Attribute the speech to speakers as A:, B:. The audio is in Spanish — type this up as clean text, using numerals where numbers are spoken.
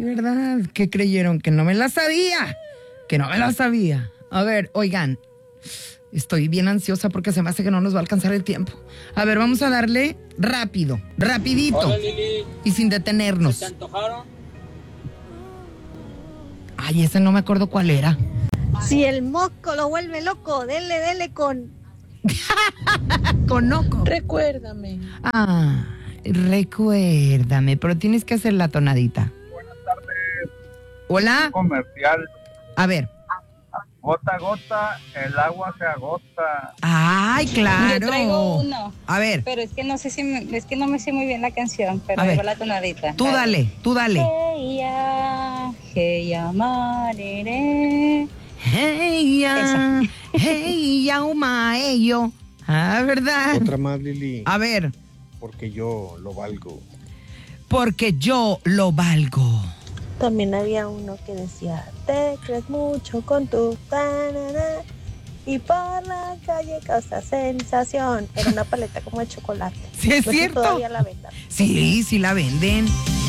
A: ¿verdad? ¿Qué creyeron? Que no me la sabía. Que no me la sabía. A ver, oigan, estoy bien ansiosa porque se me hace que no nos va a alcanzar el tiempo. A ver, vamos a darle rápido, rapidito.
B: Hola, Lili.
A: Y sin detenernos.
B: ¿Se te antojaron?
A: Ay, ese no me acuerdo cuál era.
C: Si el mosco lo vuelve loco, dele con...
A: Conoco.
D: Recuérdame.
A: Ah, recuérdame, pero tienes que hacer la tonadita.
E: Buenas tardes.
A: Hola.
E: Comercial.
A: A ver.
E: Gota a gota, el agua se agota.
A: Ay, claro.
F: Yo traigo uno.
A: A ver.
F: Pero es que no sé si es que no me sé muy bien la canción, pero
A: A ver.
F: digo la tonadita.
A: Tú dale.
F: Hey ya, marere.
A: Hey ya, hey ya, ello. Ah, ¿verdad?
G: Otra más, Lili.
A: A ver.
G: Porque yo lo valgo.
A: Porque yo lo valgo.
C: También había uno que decía, te crees mucho con tu tanana y por la calle causa sensación. Era una paleta como de chocolate.
A: Sí, es
C: No sé si
A: cierto.
C: todavía la vendan.
A: Sí, sí la venden.